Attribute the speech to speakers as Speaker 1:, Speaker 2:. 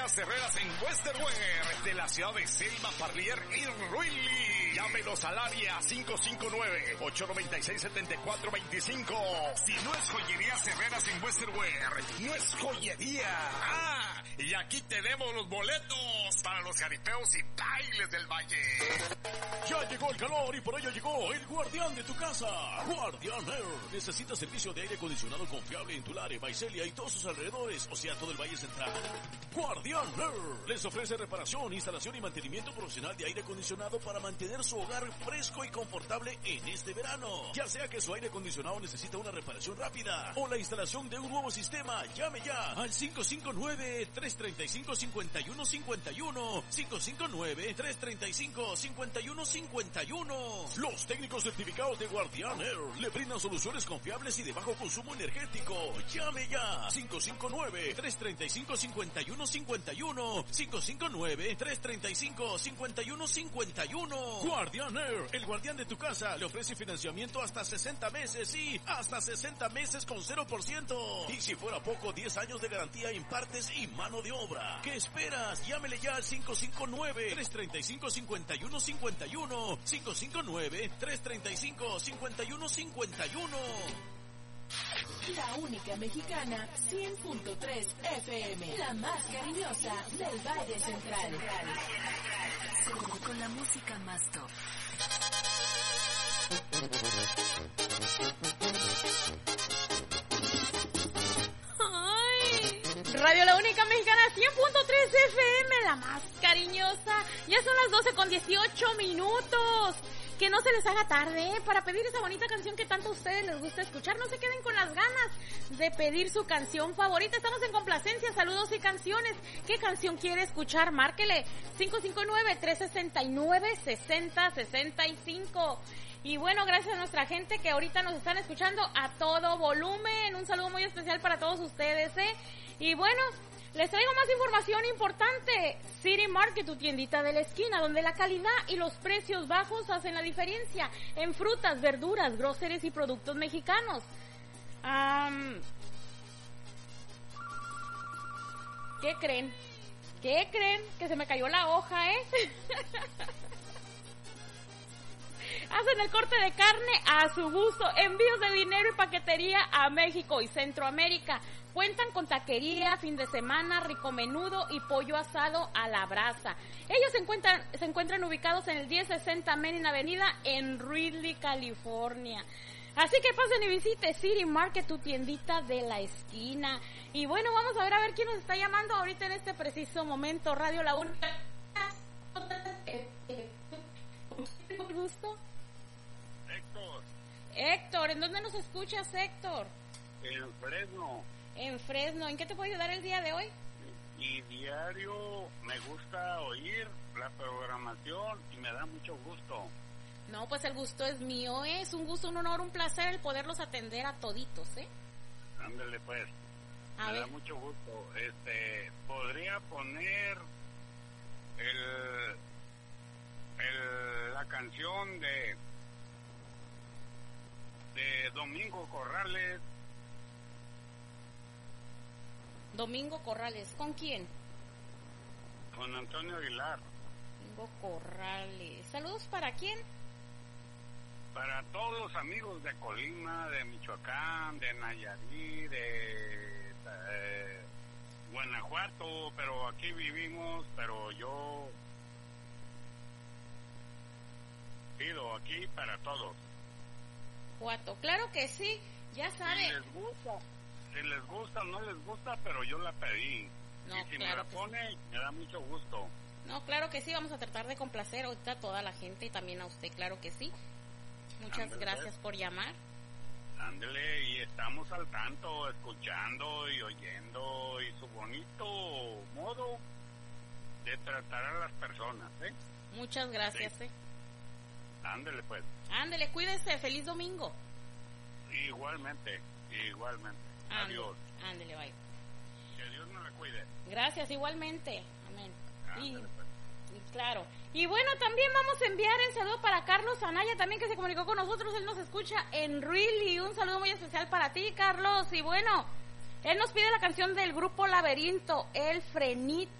Speaker 1: Joyerías Herreras en Westerwear de la ciudad de Selma, Parlier y Ruili. Llámenos al área 559-896-7425. Si no es Joyerías Herreras en Westerwear, no es joyería. Y aquí tenemos los boletos para los jaripeos y bailes del valle.
Speaker 2: Ya llegó el calor y por ello llegó el guardián de tu casa. Guardián Air. ¿Necesitas servicio de aire acondicionado confiable en Tulare, Vaiselia y todos sus alrededores, o sea, todo el Valle Central? Guardián Air les ofrece reparación, instalación y mantenimiento profesional de aire acondicionado para mantener su hogar fresco y confortable en este verano. Ya sea que su aire acondicionado necesita una reparación rápida o la instalación de un nuevo sistema, llame ya al 559-335-5151. 559-335-5151. Los técnicos certificados de Guardián Air le brindan soluciones confiables y de bajo consumo energético. Llame ya. 559-335-5151. 559-335-5151. Guardián Air, el guardián de tu casa, le ofrece financiamiento hasta 60 meses y hasta 60 meses con 0%. Y si fuera poco, 10 años de garantía en partes y mano de obra. ¿Qué esperas? Llámele ya al 559-335-5151. 559-335-5151.
Speaker 3: La única mexicana, 100.3 FM, la más cariñosa del Valle Central.
Speaker 4: Con la música más top.
Speaker 5: Ay, Radio La Única Mexicana, 100.3 FM, la más cariñosa. Ya son las 12:18. Que no se les haga tarde, para pedir esa bonita canción que tanto a ustedes les gusta escuchar. No se queden con las ganas de pedir su canción favorita. Estamos en complacencia, saludos y canciones. ¿Qué canción quiere escuchar? Márquele 559-369-6065. Y bueno, gracias a nuestra gente que ahorita nos están escuchando a todo volumen. Un saludo muy especial para todos ustedes, Y bueno, les traigo más información importante. City Market, tu tiendita de la esquina, donde la calidad y los precios bajos hacen la diferencia en frutas, verduras, groceries y productos mexicanos. ¿Qué creen? ¿Qué creen? Que se me cayó la hoja, Hacen el corte de carne a su gusto, envíos de dinero y paquetería a México y Centroamérica. Cuentan con taquería, fin de semana, rico menudo y pollo asado a la brasa. Ellos se encuentran ubicados en el 1060 Main Avenida en Ridley, California. Así que pasen y visite City Market, tu tiendita de la esquina. Y bueno, vamos a ver quién nos está llamando ahorita en este preciso momento. Radio La Única. ¿Con gusto? Héctor, ¿en dónde nos escuchas, Héctor?
Speaker 6: En Fresno.
Speaker 5: En Fresno, ¿en qué te puedo ayudar el día de hoy?
Speaker 6: Y diario me gusta oír la programación y me da mucho gusto.
Speaker 5: No, pues el gusto es mío, es un gusto, un honor, un placer el poderlos atender a toditos,
Speaker 6: Ándale pues,
Speaker 5: me
Speaker 6: da mucho gusto. Podría poner la canción de Domingo Corrales.
Speaker 5: Domingo Corrales, ¿con quién?
Speaker 6: Con Antonio Aguilar.
Speaker 5: Domingo Corrales. ¿Saludos para quién?
Speaker 6: Para todos los amigos de Colima, de Michoacán, de Nayarit, de Guanajuato, pero aquí vivimos, pero yo pido aquí para todos.
Speaker 5: Guanajuato, claro que sí, ya saben.
Speaker 6: Si les gusta o no les gusta, pero yo la pedí.
Speaker 5: No,
Speaker 6: y si
Speaker 5: claro
Speaker 6: me la pone, me da mucho gusto.
Speaker 5: No, claro que sí, vamos a tratar de complacer ahorita a toda la gente y también a usted, claro que sí. Muchas gracias por llamar.
Speaker 6: Ándele, y estamos al tanto, escuchando y oyendo, y su bonito modo de tratar a las personas,
Speaker 5: Muchas gracias,
Speaker 6: Ándele, pues.
Speaker 5: Ándele, cuídese, feliz domingo.
Speaker 6: Igualmente. Adiós.
Speaker 5: Ándele, bye.
Speaker 6: Que Dios nos la cuide.
Speaker 5: Gracias, igualmente. Amén.
Speaker 6: Ándele, pues.
Speaker 5: Claro. Y bueno, también vamos a enviar el saludo para Carlos Anaya, también que se comunicó con nosotros. Él nos escucha en Really. Un saludo muy especial para ti, Carlos. Y bueno, él nos pide la canción del grupo Laberinto, El Frenito.